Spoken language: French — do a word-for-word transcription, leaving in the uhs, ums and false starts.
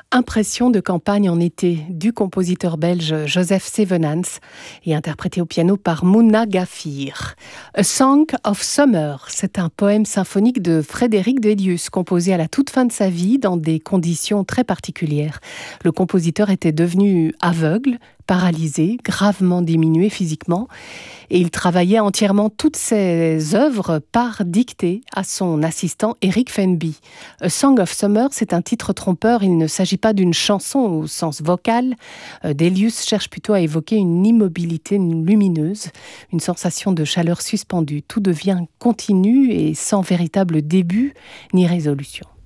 Impression de campagne en été du compositeur belge Joseph Sevenans et interprété au piano par Mouna Gafir. A Song of Summer, c'est un poème symphonique de Frédéric Delius, composé à la toute fin de sa vie dans des conditions très particulières. Le compositeur était devenu aveugle, paralysé, gravement diminué physiquement, et il travaillait entièrement toutes ses œuvres par dictée à son assistant Eric Fenby. A Song of Summer, c'est un titre trompeur, il ne s'agit pas d'une chanson au sens vocal. Delius cherche plutôt à évoquer une immobilité lumineuse, une sensation de chaleur suspendue. Tout devient continu et sans véritable début ni résolution.